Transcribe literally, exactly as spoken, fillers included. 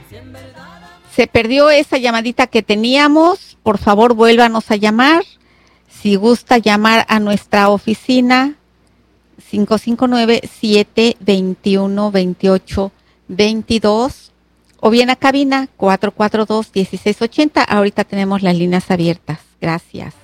Se perdió esa llamadita que teníamos. Por favor, vuélvanos a llamar. Si gusta llamar a nuestra oficina, cinco cinco nueve, siete dos uno, dos ocho dos dos, o bien a cabina cuatro cuatro dos, uno seis ocho cero. Ahorita tenemos las líneas abiertas. Gracias.